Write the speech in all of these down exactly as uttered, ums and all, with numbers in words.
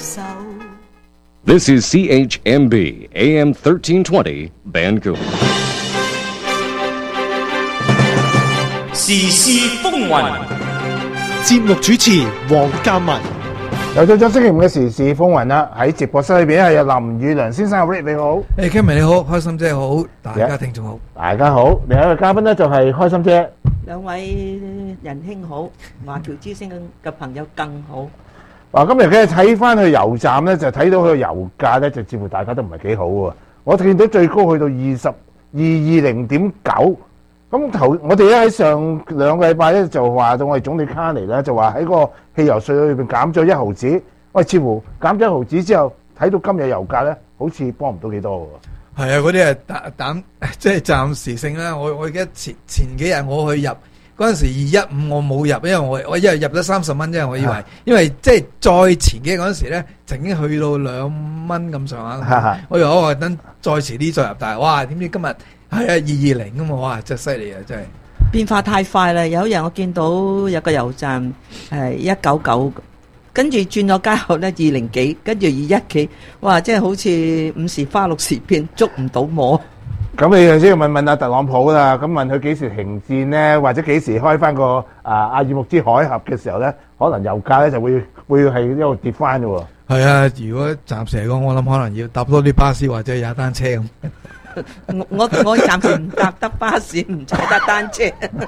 手。 This is C H M B A M thirteen twenty Vancouver。 時事風雲， 節目主持黃嘉文。 又到咗星期五嘅時事風雲啦，喺直播室裏邊係有林宇良先生 ，Rick 你好， 誒 Kevin 你好，開心姐好，大家聽眾好， 大家好。另一個嘉賓咧就係開心姐， 兩位仁兄好，華僑之星嘅朋友更好。 嗱，今日嘅睇翻去油站咧，就睇到佢個油價咧，就似乎大家都唔係幾好喎。我見到最高去到二十二二零點九。咁頭我哋咧喺上兩個禮拜咧就話到我哋總理卡尼咧就話喺個汽油稅裏邊減咗一毫子，喂，似乎減咗一毫子之後，睇到今日油價咧好似幫唔到幾多喎。 係啊，嗰啲係膽膽即係暫時性啦。我我而家前前幾日我去入嗰陣時二一五我冇入，因為我我一日入咗三十蚊啫，我以為，因為即係再前幾日嗰陣時咧曾經去到兩蚊咁上下，我以為我等再遲啲再入，但係哇點知今日係啊，二二零咁嘛，哇！真係犀利啊，真係變化太快啦！有一日我見到有個油站係一九九，跟住轉咗街後咧二零幾，跟住二一幾，哇！真係好似五時花六時變，捉唔到摸。 咁你就先要問問阿特朗普啦，咁問佢幾時停戰呢？或者幾時開翻個啊阿爾木茲海峽嘅時候咧，可能油價咧就會會係一路跌翻嘅喎。 係啊，如果暫時嚟講，我諗可能要搭多啲巴士或者踩單車咁。 我我我暫時唔搭得巴士，唔踩得單車。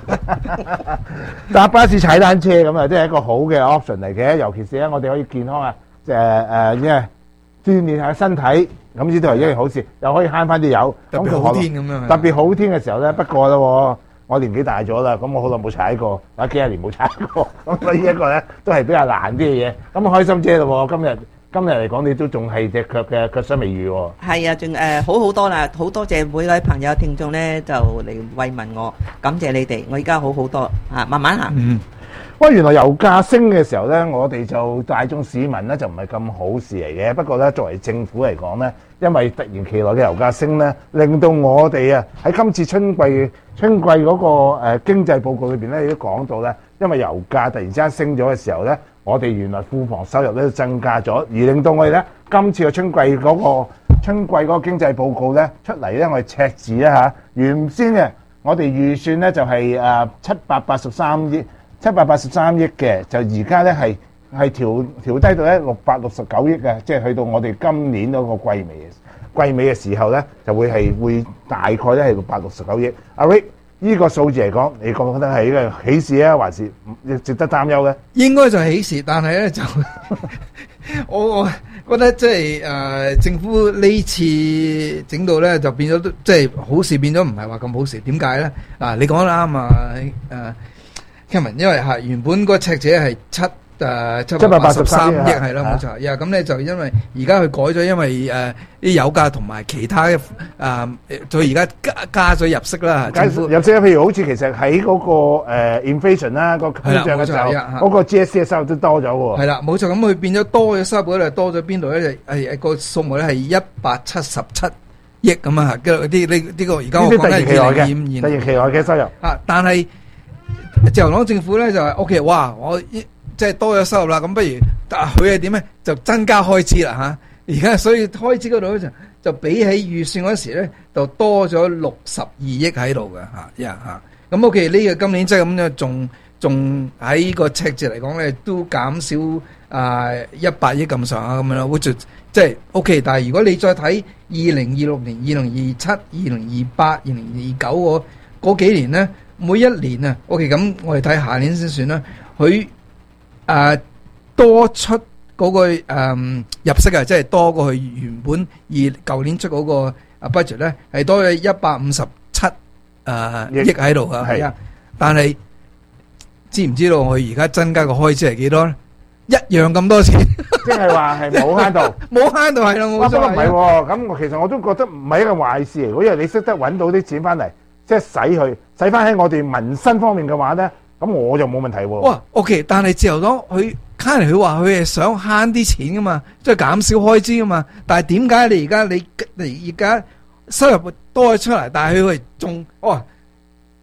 搭巴士踩單車咁啊，即係一個好嘅 option 嚟嘅。尤其是咧，我哋可以健康啊，誒誒，即係鍛鍊下身體，咁呢都係一件好事，又可以慳翻啲油。 特別好天咁樣。 特別好天嘅時候咧，不過咧，我年紀大咗啦，咁我好耐冇踩過，有幾廿年冇踩過，咁所以呢一個咧都係比較難啲嘅嘢。咁開心姐咯，今日。今日嚟講，你都仲係隻腳嘅腳傷未愈喎。 係啊，仲誒好好多啦，好多謝每位朋友聽眾咧，就嚟慰問我，感謝你哋，我而家好好多啊，慢慢行。 嗯，喂，原來油價升嘅時候咧，我哋就大眾市民咧就唔係咁好事嚟嘅。不過咧，作為政府嚟講咧，因為突然其來嘅油價升咧，令到我哋啊喺今次春季春季嗰個誒經濟報告裏邊咧，亦都講到咧，因為油價突然之間升咗嘅時候咧。我哋原來庫房收入咧都增加咗，而令到我哋咧今次嘅春季嗰個春季嗰個經濟報告咧出嚟咧，我哋赤字咧嚇，原先嘅我哋預算咧就係誒七百八十三億，七百八十三億嘅，就而家咧係係調調低到咧六百六十九億嘅，即係去到我哋今年嗰個季尾嘅季尾嘅時候咧，就會係會大概咧係六百六十九億。阿 Rick。呢個數字嚟講，你覺唔覺得係一個喜事啊，還是值得擔憂咧？ 應該就係喜事，但係咧就我我覺得即係誒政府呢次整到咧就變咗即係好事變咗唔係話咁好事，點解咧？嗱，你講得啱啊，誒 Kevin，因為係原本個赤字係七。誒七百八十三億係啦，冇錯。呀咁咧就因為而家佢改咗，因為誒啲油價同埋其他嘅誒，佢而家加加咗入息啦。 加入息，譬如好似其實喺嗰個誒 inflation 啦，個通脹嘅時候，嗰個 G S C 嘅收入都多咗喎。 係啦，冇錯。咁佢變咗多咗收入嗰度，多咗邊度咧？係個數目咧係一百七十七億咁啊！嘅啲呢呢個而家我講緊係二零二五突然期內嘅收入啊，但係自由黨政府咧就係 O K，哇！我即係多咗收入啦，咁不如佢係點咧？就增加開支啦嚇！而家所以開支嗰度咧就就比起預算嗰時咧，就多咗六十二億喺度嘅嚇，一嚇。咁 OK，呢個今年即係咁樣，仲仲喺個赤字嚟講咧，都減少啊一百億咁上下咁樣咯。which 即係 OK，但係如果你再睇二零二六年、二零二七、二零二八、二零二九嗰嗰幾年咧，每一年啊 OK，咁我哋睇下年先算啦，佢。誒、呃，多出嗰、那個誒、呃、入息啊，即係多過佢原本而舊年出嗰個啊 budget 咧，係多咗一百五十七誒億喺度啊，係啊，但係知唔知道佢而家增加個開支係幾多咧？一樣咁多錢， 即係話係冇慳到， 冇慳到係咯，冇錯。不過唔係喎， 咁我其實我都覺得唔係一個壞事嚟，因為你識得揾到啲錢翻嚟，即係使去使翻喺我哋民生方面嘅話咧。咁我就冇問題喎。 哇 ，OK， 但係自由黨佢卡尼佢話佢係想慳啲錢噶嘛，即係減少開支噶嘛。但係點解你而家你你而家收入多咗出嚟，但係佢仲哇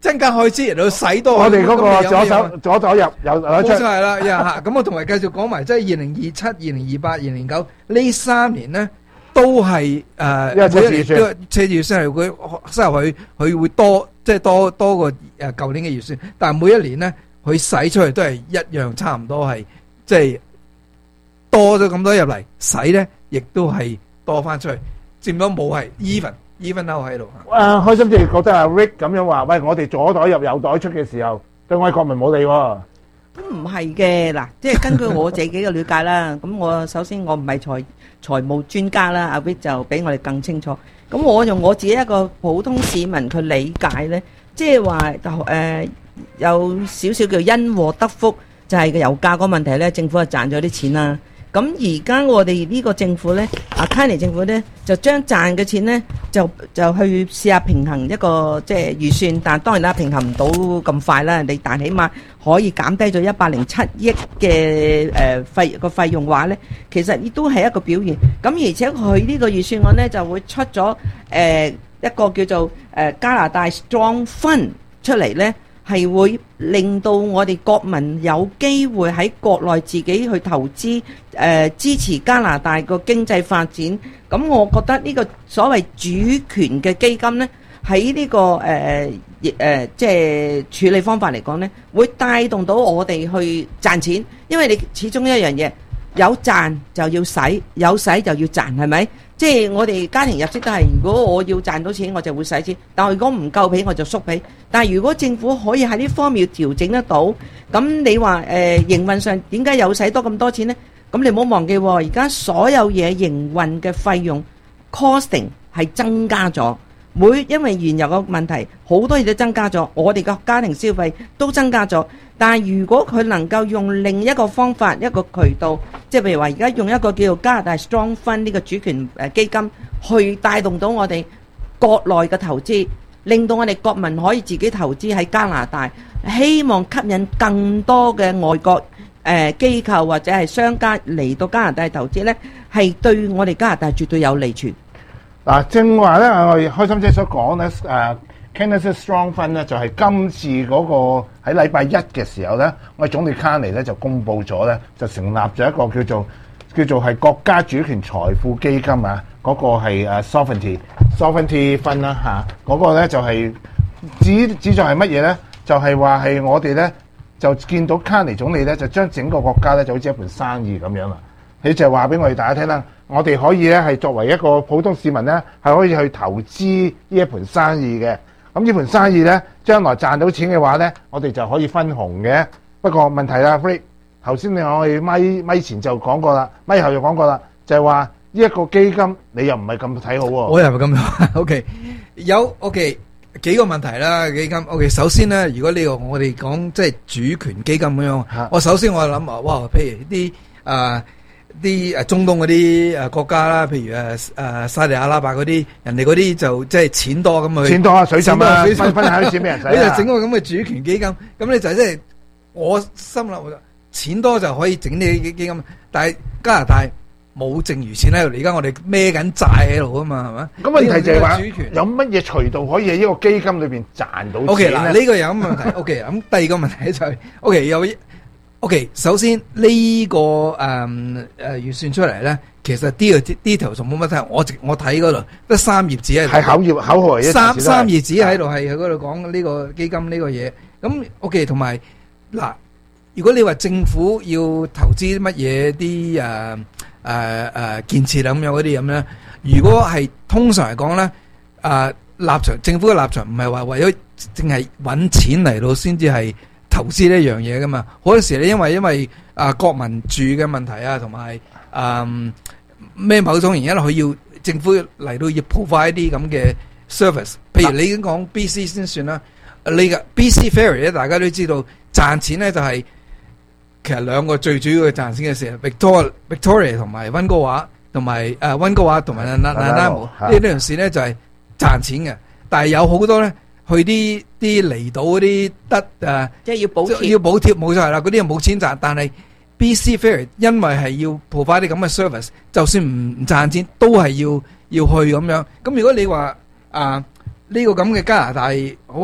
增加開支嚟到使多。 我哋嗰個咁你有咩左手左左入右右冇出錯係啦，呀咁我同埋繼續講埋，即係二零二七、二零二八、二零二九呢三年咧，都係誒因為赤字預算因為赤字預算係佢收入佢佢會多，即係多多過誒舊年嘅預算，但係每一年咧佢使出去都係一樣，差唔多係即係多咗咁多入嚟，使咧亦都係多翻出去，佔咗冇係 even even out 喺度。 誒開心姐覺得阿 Rick 咁樣話，喂，我哋左袋入右袋出嘅時候，對我哋國民冇利喎。 咁唔係嘅，嗱，即係根據我自己嘅了解啦。咁我首先我唔係財財務專家啦，阿 Vic 就比我哋更清楚。咁我用我自己一個普通市民去理解咧，即係話誒有少少叫因禍得福，就係個油價個問題咧，政府係賺咗啲錢啦。咁而家我哋呢個政府咧，阿卡尼政府咧，就將賺嘅錢咧，就就去試下平衡一個即係預算，但當然啦，平衡唔到咁快啦。你但起碼可以減低咗一百零七億嘅誒費個費用話咧，其實亦都係一個表現。咁而且佢呢個預算案咧就會出咗誒、呃、一個叫做誒、呃、加拿大 Strong Fund 出嚟咧。係會令到我哋國民有機會喺國內自己去投資，誒、呃、支持加拿大個經濟發展。咁我覺得呢個所謂主權嘅基金呢，喺呢、這個誒誒、呃呃、即係處理方法嚟講呢，會帶動到我哋去賺錢。因為你始終一樣嘢，有賺就要使，有使就要賺，係咪？即係我哋家庭入息都係，如果我要賺到錢，我就會使錢；但係如果唔夠皮，我就縮皮。但係如果政府可以喺呢方面調整得到，咁你話誒、呃、營運上點解有使多咁多錢呢？咁你唔好忘記，而家所有嘢營運嘅費用 costing 係增加咗。每因為原油嘅問題，好多嘢都增加咗，我哋嘅家庭消費都增加咗。但係如果佢能夠用另一個方法、一個渠道，即係譬如話而家用一個叫做加拿大 Strong Fund 呢個主權誒基金，去帶動到我哋國內嘅投資，令到我哋國民可以自己投資喺加拿大，希望吸引更多嘅外國誒機構或者係商家嚟到加拿大投資呢，係對我哋加拿大絕對有利處。 嗱，正話咧，我哋開心姐所講咧，誒 Canada Strong Fund 咧，就係今次嗰個喺禮拜一嘅時候咧，我哋總理卡尼咧就公布咗咧，就成立咗一個叫做叫做係國家主權財富基金啊，嗰、那個係誒 Sovereignty Sovereignty Fund 啦嚇，嗰個咧就係指指在係乜嘢咧？就係話係我哋咧就見到卡尼總理咧就將整個國家咧就好似一盤生意咁樣啦。你就話俾我哋大家聽啦，我哋可以咧係作為一個普通市民咧，係可以去投資呢一盤生意嘅。咁呢盤生意咧，將來賺到錢嘅話咧，我哋就可以分紅嘅。不過問題啦 Frank 頭先你我哋咪咪前就講過啦，咪後就講過啦，就係話呢一個基金你又唔係咁睇好喎。 我又唔係咁睇。O K， 有 O K 幾個問題啦，基金。O K， 首先咧，如果呢個我哋講即係主權基金咁樣，我首先我諗啊，哇，譬如啲啊。啲誒中東嗰啲誒國家啦，譬如誒誒沙地阿拉伯嗰啲，人哋嗰啲就即係錢多咁去， 錢多啊，水浸啊， 水浸分分下啲錢俾人使啊。 你就整個咁嘅主權基金，咁你就即係我心諗，錢多就可以整呢啲基金，但係加拿大冇剩餘錢喺度，而家我哋孭緊債喺度啊嘛，係嘛？ 咁問題就係話主權有乜嘢渠道可以喺呢個基金裏邊賺到錢咧 ？O K 嗱，呢個有咁問題。O K， 咁第二個問題就係 O K 有。O.K. 首先呢、這個誒誒、嗯呃、預算出嚟咧，其實啲嘅 detail 仲冇乜睇，我我睇嗰度得三頁紙喺度， 係口頁口號嚟嘅， 三三頁紙喺度係喺嗰度講呢個基金呢個嘢。咁 O.K. 同埋嗱，如果你話政府要投資乜嘢啲誒誒誒建設咁樣嗰啲咁咧，如果係通常嚟講咧，誒、呃、立場政府嘅立場唔係話為咗淨係揾錢嚟到先至係投資呢一樣嘢噶嘛，好多時咧因為因為啊、呃、國民住嘅問題啊，同埋誒咩某種原因，佢要政府嚟到要 provide 一啲咁嘅 service， 譬如你已經講 B C 先算啦，你嘅 B C Ferry 咧，大家都知道賺錢咧就係、是、其實兩個最主要嘅賺錢嘅事 ，Victoria Victoria 同埋溫哥華，同埋誒溫哥華同埋 Nanaimo 呢呢條線咧就係賺錢嘅，但係有好多咧。去啲啲離島嗰啲得誒，呃、 即係要補貼， 要補貼冇錯啦，嗰啲又冇錢賺。但係 B C Ferry 因為係要 provide 啲咁嘅 service，就算唔唔賺錢，都係要要去咁樣。咁如果你話啊呢個咁嘅加拿大所謂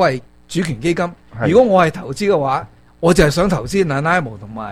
主權基金。 係如果我係投資嘅話，我就係想投資 Nanaimo 同埋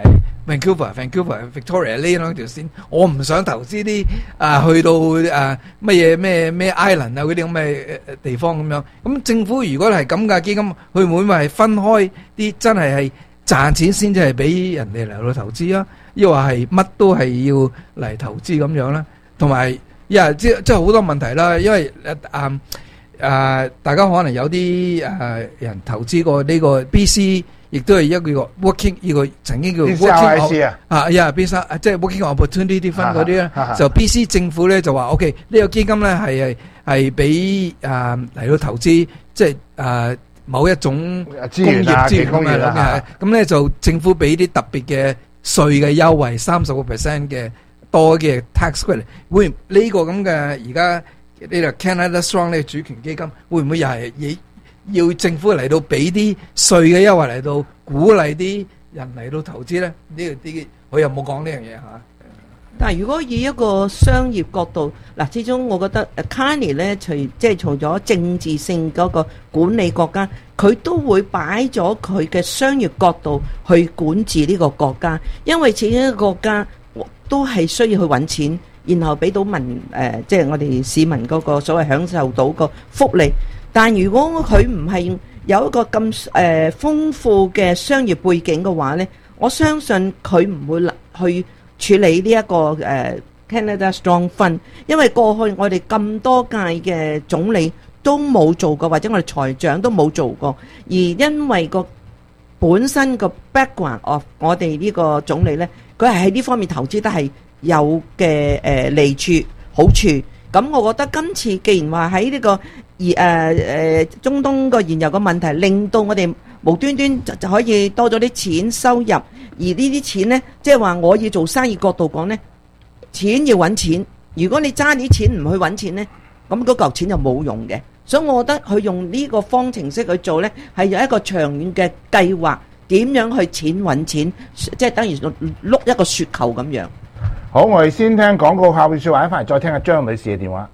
Vancouver、Vancouver、Victoria 呢兩條線，我唔想投資啲啊去到誒乜嘢咩咩 Island 啊嗰啲咁嘅地方咁樣。咁政府如果係咁嘅基金，佢會唔會係分開啲真係係賺錢先至係俾人哋嚟到投資啊？抑或係乜都係要嚟投資咁樣咧？同埋，因為即即係好多問題啦。因為誒誒誒，大家可能有啲誒人投資過呢個 B C。亦都係一個 working 呢個曾經叫 working 啊， 啊，呀 B C 即係 working opportunity fund嗰啲咧，就 B C 政府咧就話 OK 呢個基金咧係係係俾誒嚟到投資，即係誒某一種工業資源咁樣嘅，咁咧就政府俾啲特別嘅稅嘅優惠，三十個 percent 嘅多嘅 tax credit，會呢個咁嘅而家呢個 Canada Strong 呢個主權基金會唔會又係以？要政府嚟到俾啲稅嘅優惠嚟到鼓勵啲人嚟到投資咧，呢個啲佢又冇講呢樣嘢嚇。 但係如果以一個商業角度，嗱，始終我覺得 Carney 咧，除即係除咗政治性嗰個管理國家，佢都會擺咗佢嘅商業角度去管治呢個國家，因為始終一個國家都係需要去揾錢，然後俾到民誒，即係我哋市民嗰個所謂享受到個福利。但如果佢唔係有一個咁誒豐富嘅商業背景嘅話咧，我相信佢唔會去處理呢一個誒 Canada Strong Fund，因為過去我哋咁多屆嘅總理都冇做過，或者我哋財長都冇做過，而因為個本身個 background of 我哋呢個總理咧，佢係喺呢方面投資得係有嘅誒利處好處。咁我覺得今次既然話喺呢個而誒誒中東個現有嘅問題，令到我哋無端端就就可以多咗啲錢收入，而呢啲錢呢，即係話我要做生意角度講呢，錢要揾錢。如果你揸啲錢唔去揾錢呢，咁嗰嚿錢就冇用嘅。所以我覺得佢用呢個方程式去做呢，係有一個長遠嘅計劃，點樣去錢揾錢，即係等於碌一個雪球咁樣。 好，我哋先聽廣告，下邊説話翻嚟再聽下張女士嘅電話。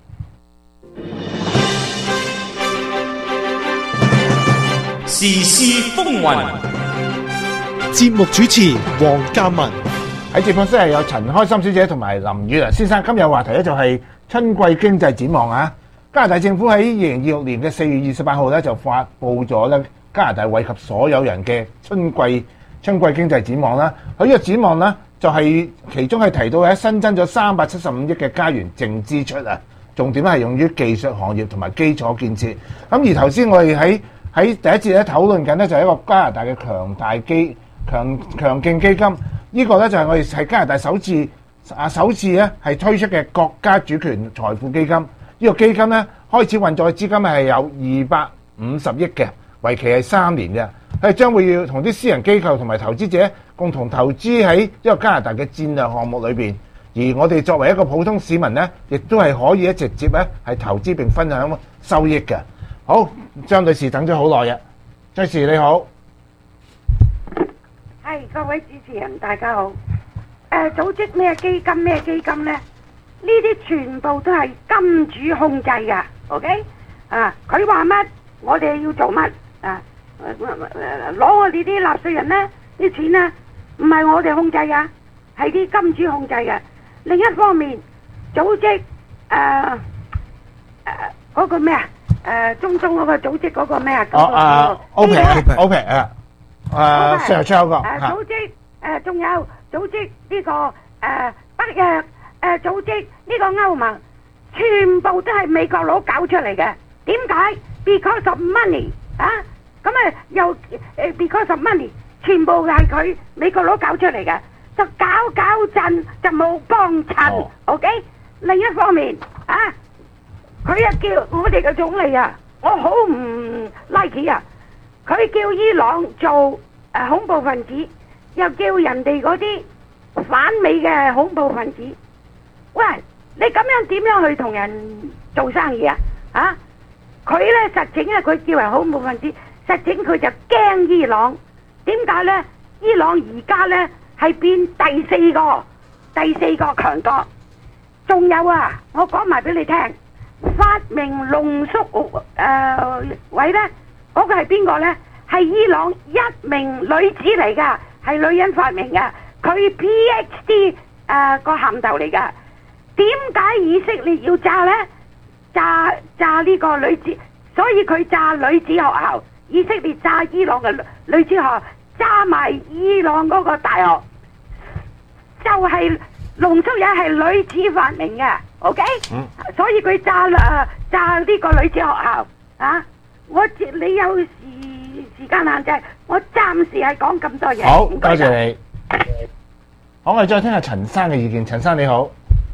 時事風雲， 節目主持黃嘉文。 喺直播室係有陳開心小姐同埋林宇良先生。今日話題咧就係春季經濟展望啊！加拿大政府喺二零二六年嘅四月二十八號咧就發布咗咧加拿大惠及所有人嘅春季春季經濟展望啦。佢呢個展望咧就係其中係提到喺新增咗三百七十五億嘅加元淨支出啊，重點係用於技術行業同埋基礎建設。咁而頭先我哋喺喺第一節咧討論緊咧就係一個加拿大嘅強大基強強勁基金，呢個咧就係我哋係加拿大首次啊首次咧係推出嘅國家主權財富基金。呢個基金咧開始運作嘅資金係有二百五十億嘅，為期係三年嘅。佢將會要同啲私人機構同埋投資者共同投資喺一個加拿大嘅戰略項目裏邊，而我哋作為一個普通市民咧，亦都係可以咧直接咧係投資並分享收益嘅。好，張女士等咗好耐啊，張女士你好， 係各位主持人大家好。誒、呃，組織咩基金咩基金呢？呢啲全部都係金主控制噶 ，OK？ 啊，佢話乜，我哋要做乜啊？攞我哋啲納稅人呢啲錢呢，唔係我哋控制噶，係啲金主控制嘅。另一方面，組織誒誒嗰個咩啊？誒中東嗰個組織嗰個咩啊？ 哦啊 ，OPEC OPEC 啊，誒上出口個誒組織誒，仲有組織呢個誒北約誒組織呢個歐盟，全部都係美國佬搞出嚟嘅。點解 ？Because of money 啊！咁啊又誒 because of money， 全部係佢美國佬搞出嚟嘅，就搞搞震就冇幫襯。OK， 另一方面啊。佢一叫我哋嘅總理啊，我好唔 like 啊！佢叫伊朗做誒、呃、恐怖分子，又叫人哋嗰啲反美嘅恐怖分子。喂，你咁樣點樣去同人做生意啊？啊！佢咧實情咧，佢叫為恐怖分子，實情佢就驚伊朗。點解咧？伊朗而家咧係變第四個第四個強國。仲有啊，我講埋俾你聽。發明濃縮誒位咧， 嗰個係邊個呢？係伊朗一名女子嚟噶，係女人發明噶，佢 P H D 誒個銜頭嚟噶。點解以色列要炸呢？炸炸呢個女子，所以佢炸女子學校。以色列炸伊朗嘅女子學校，炸埋伊朗嗰個大學，就係、是、濃縮嘢係女子發明嘅。OK，、嗯、所以佢炸誒、呃、炸呢個女子學校啊！我你有時時間限制，我暫時係講咁多嘢。 好，多謝你。好，我哋再聽下陳生嘅意見。陳生你好，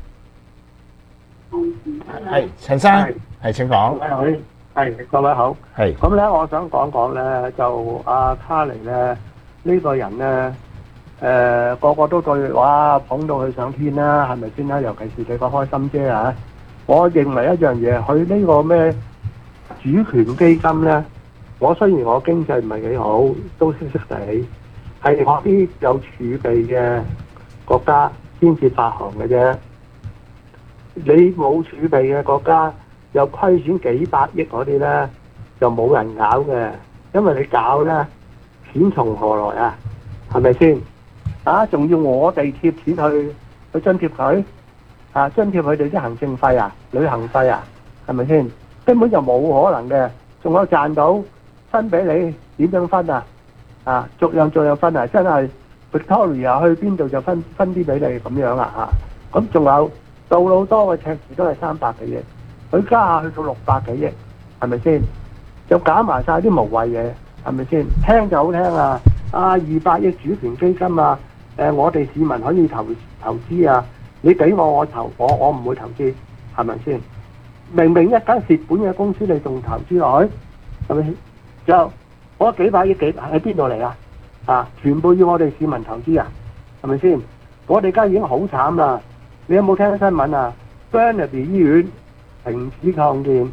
係陳生，係請講。 係各位好。 係咁咧，我想講講咧，就阿卡尼咧呢、呢個人咧，誒、呃、個個都對哇捧到佢上天啦，係咪先啦？尤其是你個開心姐啊！我認為一樣嘢，佢呢個咩主權基金咧，我雖然我經濟唔係幾好，都識識地係我啲有儲備嘅國家先至發行嘅啫。你冇儲備嘅國家，有虧損幾百億嗰啲咧，就冇人搞嘅，因為你搞咧，錢從何來啊？係咪先？啊，仲要我哋貼錢去去津貼佢，啊，津貼佢哋啲行政費啊、旅行費啊，係咪先？根本就冇可能嘅，仲有賺到分俾你，點樣分啊？啊，逐樣逐樣分啊，真係 Victoria 去邊度就分分啲俾你咁樣啊嚇。咁仲有杜魯多嘅赤字都係三百幾億。佢加下去到六百幾億，係咪先？就減埋晒啲無謂嘢，係咪先？聽就好聽啊！啊，二百億主權基金啊，誒、呃，我哋市民可以投投資啊！你俾我，我投，我我唔會投資，係咪先？明明一間蝕本嘅公司，你仲投資落去，係咪先？就嗰幾百億幾喺邊度嚟啊？啊，全部要我哋市民投資啊，係咪先？我哋而家已經好慘啦！你有冇聽新聞啊 ？Burnaby 醫院停止擴建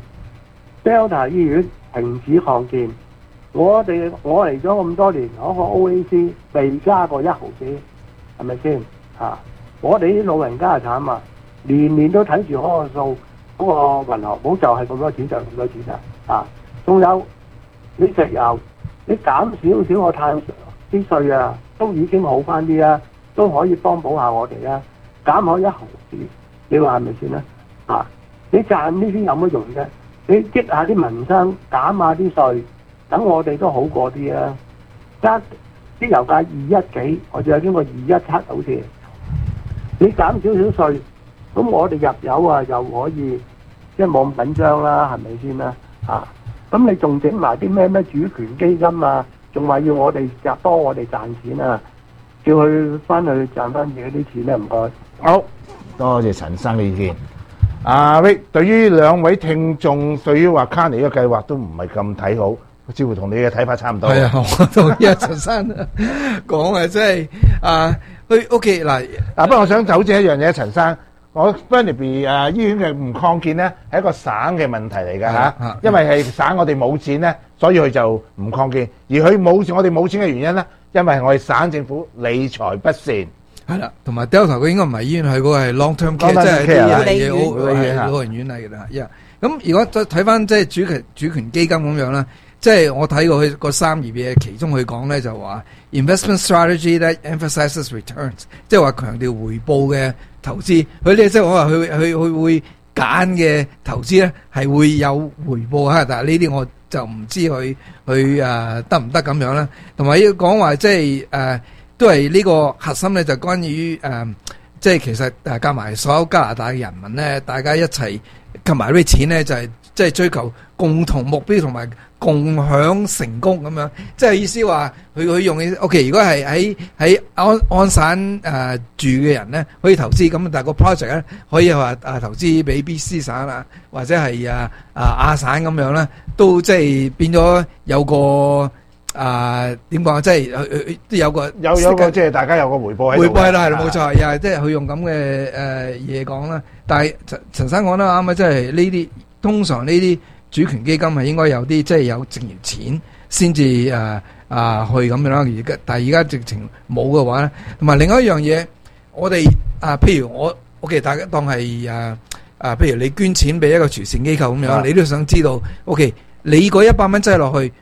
，Delta 醫院停止擴建。我哋我嚟咗咁多年，嗰個 O A C 未加過一毫子，係咪先？嚇！我哋啲老人家係慘啊，年年都睇住嗰個數，嗰、嗰個銀行簿就係咁多錢就咁多錢啊！啊，仲有你石油，你減少少個碳啲稅啊，都已經好翻啲啊，都可以幫補下我哋啊，減開一毫子，你話係咪先啦？啊！你賺呢啲有乜用啫？你激下啲民生，減下啲稅，等我哋都好過啲啊！加啲油價二一幾，我仲有經過二一七好似。你減少少稅，咁我哋入油啊又可以，即係冇咁緊張啦，係咪先啦？啊！咁你仲整埋啲咩咩主權基金啊？仲話要我哋入多我哋賺錢啊？叫佢翻去賺翻自己啲錢咧，唔該。 好，多謝陳生嘅意見。阿 Rick，對於兩位聽眾對於話卡尼嘅計劃都唔係咁睇好，似乎同你嘅睇法差唔多。 係啊，我同意阿陳生講啊，即係啊，去 OK 嗱， 啊，不過我想糾正一樣嘢，陳生，我 Burnaby 誒醫院嘅唔擴建咧係一個省嘅問題嚟㗎嚇，因為係省我哋冇錢咧，所以佢就唔擴建，而佢冇我哋冇錢嘅原因咧，因為我哋省政府理財不善。 係啦，同埋 Delta 佢應該唔係醫院，係嗰個係 long term care，即係啲係老人院嚟嘅啦。呀，咁如果再睇翻即係主權主權基金咁樣啦，即係我睇過佢個三頁嘢，其中佢講咧就話 investment strategy that emphasizes returns， 即係話強調回報嘅投資。佢呢即係我話佢佢佢會揀嘅投資咧係會有回報嚇，但係呢啲我就唔知佢佢誒得唔得咁樣啦。同埋要講話即係誒。都係呢個核心咧，就關於誒、呃，即係其實誒加埋所有加拿大嘅人民咧，大家一齊及埋啲錢咧，就係、是、即係追求共同目標同埋共享成功咁樣。即係意思話，佢佢用 O.K. 如果係喺喺安安省誒、呃、住嘅人咧，可以投資咁，但係個 project 咧可以話誒投資俾 B C 省啊，或者係啊啊亞省咁樣咧，都即係變咗有個。啊，點講啊？即係佢都有個有有個即係大家有個回報喺度。 回報係啦，係啦，冇錯，又係即係佢用咁嘅誒嘢講啦。但係陳陳生講得啱啊，即係呢啲通常呢啲主權基金係應該有啲即係有剩餘錢先至誒啊去咁樣啦。而家但係而家直情冇嘅話咧，同埋另外一樣嘢，我哋啊，譬如我 OK， 大家當係誒啊，譬如你捐錢俾一個慈善機構咁樣，你都想知道 OK， 你嗰一百蚊擠落去。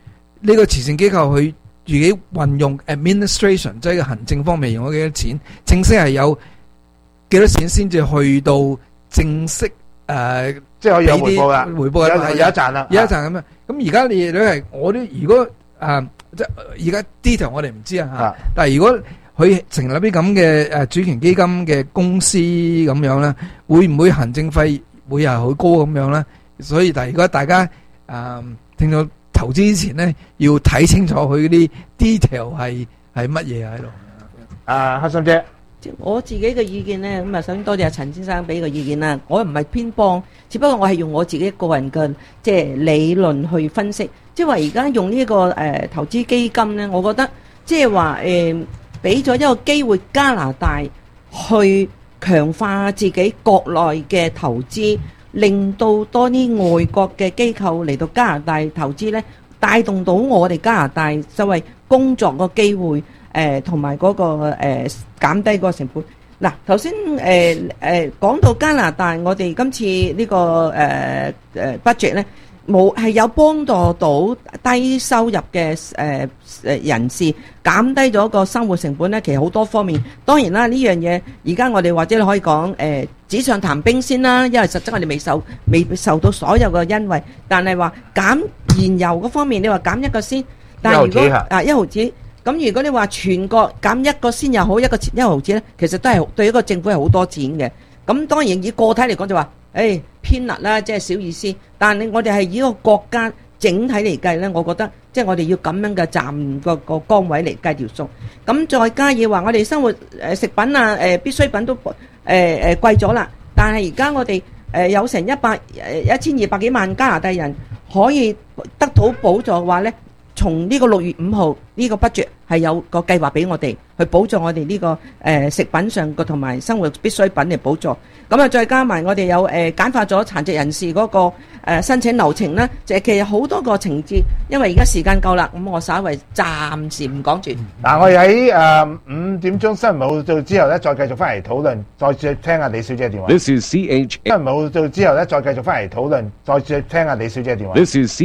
呢個慈善機構佢自己運用 administration， 即係行政方面用咗幾多錢，正式係有幾多錢先至去到正式誒，呃、 即係可以有回報啦， 回報有有一賺啦， 有一賺咁樣。咁而家你都係我都如果誒即係而家 detail 我哋唔知啊嚇，但係如果佢成立啲咁嘅誒主權基金嘅公司咁樣咧，會唔會行政費會係好高咁樣咧？所以但係如果大家誒聽到投資之前咧，要睇清楚佢嗰啲 detail 係係乜嘢喺度。 啊，黑心姐。 我自己嘅意見呢，咁啊，首先多謝阿陳先生俾個意見啦。我唔係偏幫，只不過我係用我自己個人嘅即係理論去分析。即係話而家用呢、這個誒、呃、投資基金呢，我覺得即係話誒俾咗一個機會加拿大去強化自己國內嘅投資，令到多啲外國嘅機構嚟到加拿大投資呢，帶動到我哋加拿大作為工作個機會。誒同埋嗰個誒、呃、減低嗰個成本。嗱，頭先誒誒講到加拿大，我哋今次呢、這個誒誒、呃、budget 咧，冇係有幫助到低收入嘅誒誒人士減低咗個生活成本咧。其實好多方面，當然啦，呢樣嘢而家我哋或者你可以講誒、呃、紙上談兵先啦，因為實質我哋未受未受到所有嘅優惠，但係話減燃油嗰方面，你話減一個先，但係如果啊一毫子。咁如果你話全國減一個先又好，一個一毫子咧，其實都係對一個政府係好多錢嘅。咁當然以個體嚟講就話，誒、哎、偏勒啦，即係小意思。但係我哋係以一個國家整體嚟計咧，我覺得即係我哋要咁樣嘅站個個崗位嚟計條數。咁再加以話，我哋生活誒食品啊誒必需品都誒誒貴咗啦。但係而家我哋誒有成一百誒一千二百幾萬加拿大人可以得到補助嘅話咧。從呢個六月五號呢個 budget 係有個計劃俾我哋去補助我哋呢、這個誒、呃、食品上個同埋生活必需品嚟補助，咁啊再加埋我哋有誒、呃、簡化咗殘疾人士嗰、那個、呃、申請流程啦，就係其實好多個情節，因為而家時間夠啦，咁我稍為暫時唔講住。 嗱，我哋喺誒五點鐘新聞報道之後咧，再繼續翻嚟討論，再聽下李小姐電話。 This is C H。 新聞報道之後咧，再繼續翻嚟討論，再聽下李小姐電話。 This is C